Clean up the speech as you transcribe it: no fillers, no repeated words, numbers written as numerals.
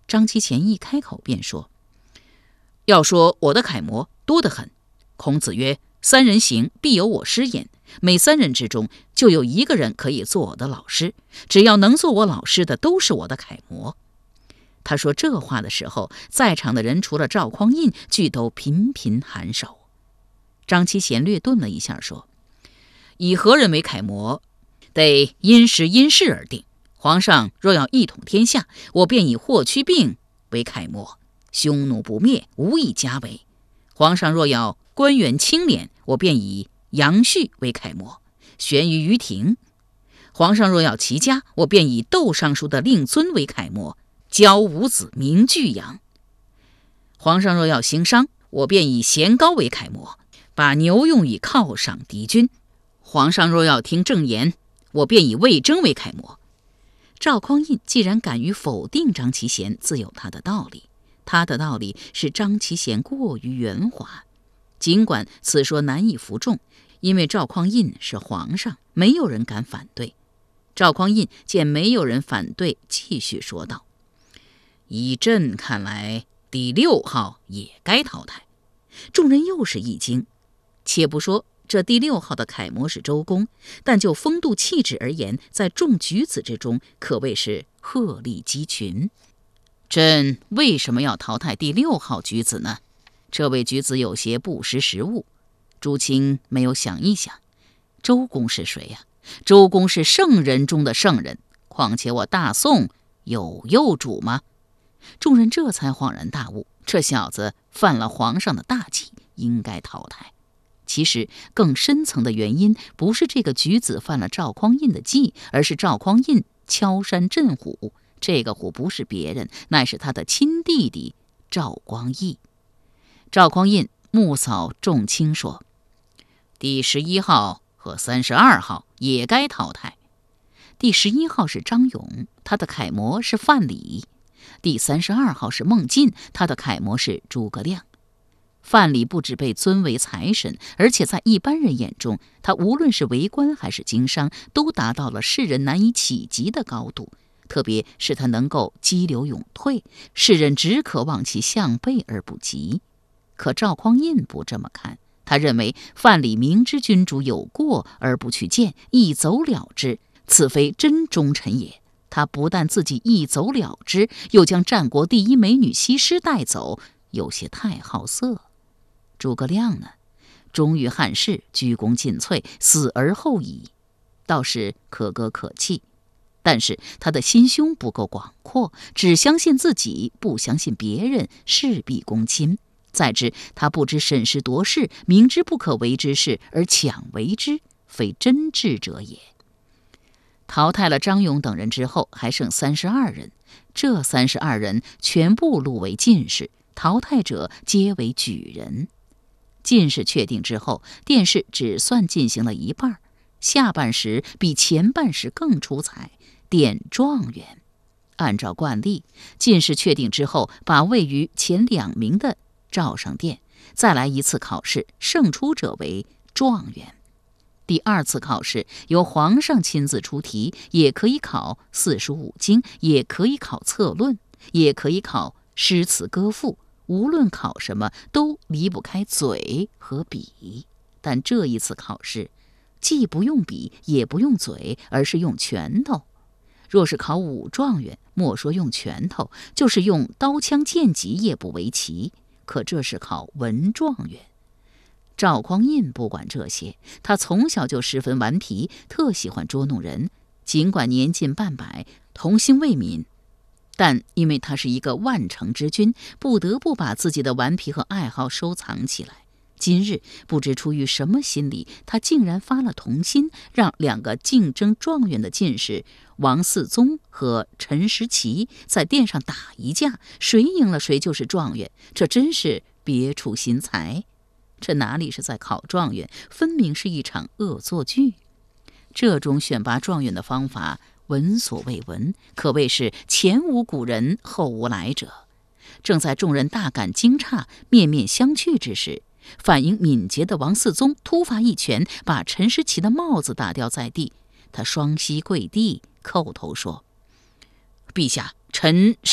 张其贤一开口便说：“要说我的楷模多得很。孔子曰：三人行，必有我师焉。每三人之中，就有一个人可以做我的老师。只要能做我老师的，都是我的楷模。”他说这话的时候，在场的人除了赵匡胤，俱都频频颔首。张其贤略顿了一下，说：“以何人为楷模，得因时因势而定。皇上若要一统天下，我便以霍去病为楷模，匈奴不灭，无以家为。皇上若要官员清廉，我便以杨旭为楷模，悬于于庭。皇上若要齐家，我便以窦尚书的令尊为楷模，教五子名俱扬。皇上若要行商，我便以贤高为楷模，把牛用以犒赏敌军。皇上若要听正言，我便以魏征为楷模。”赵匡胤既然敢于否定张其贤，自有他的道理。他的道理是张其贤过于圆滑。尽管此说难以服众，因为赵匡胤是皇上，没有人敢反对。赵匡胤见没有人反对，继续说道：“依朕看来，第6号也该淘汰。”众人又是一惊。且不说这第6号的楷模是周公，但就风度气质而言，在众举子之中可谓是鹤立鸡群。朕为什么要淘汰第6号举子呢？这位举子有些不识时务。朱清没有想一想，周公是谁呀？周公是圣人中的圣人，况且我大宋有幼主吗？众人这才恍然大悟，这小子犯了皇上的大忌，应该淘汰。其实更深层的原因，不是这个举子犯了赵匡胤的忌，而是赵匡胤敲山震虎。这个虎不是别人，乃是他的亲弟弟赵光义。赵匡胤目扫众卿说：“第11号和32号也该淘汰。第11号是张勇，他的楷模是范蠡；第32号是孟进，他的楷模是诸葛亮。范蠡不只被尊为财神，而且在一般人眼中，他无论是为官还是经商，都达到了世人难以企及的高度。特别是他能够激流勇退，世人只可望其项背而不及。可赵匡胤不这么看，他认为范蠡明知君主有过而不去见，一走了之，此非真忠臣也。他不但自己一走了之，又将战国第一美女西施带走，有些太好色。诸葛亮呢，忠于汉室，居功尽瘁，死而后已，倒是可歌可泣。但是他的心胸不够广阔，只相信自己，不相信别人，事必躬亲。再之，他不知审时度势，明知不可为之事而强为之，非真智者也。淘汰了张勇等人之后，还剩32人，这32人全部录为进士，淘汰者皆为举人。进士确定之后，殿试只算进行了一半，下半时比前半时更出彩，典状元。按照惯例，进士确定之后，把位于前2名的召上殿，再来一次考试，胜出者为状元。第2次考试由皇上亲自出题，也可以考四书五经，也可以考策论，也可以考诗词歌赋，无论考什么都离不开嘴和笔。但这一次考试既不用笔也不用嘴，而是用拳头。若是考武状元，莫说用拳头，就是用刀枪剑戟也不为奇。可这是考文状元。赵匡胤不管这些，他从小就十分顽皮，特喜欢捉弄人。尽管年近半百，童心未泯，但因为他是一个万乘之君，不得不把自己的顽皮和爱好收藏起来。今日不知出于什么心理，他竟然发了童心，让2个竞争状元的进士王嗣宗和陈时齐在殿上打一架，谁赢了谁就是状元。这真是别出心裁。这哪里是在考状元，分明是一场恶作剧。这种选拔状元的方法闻所未闻，可谓是前无古人后无来者。正在众人大感惊诧，面面相觑之时，反应敏捷的王嗣宗突发一拳，把陈时齐的帽子打掉在地。他双膝跪地，叩头说：“陛下，臣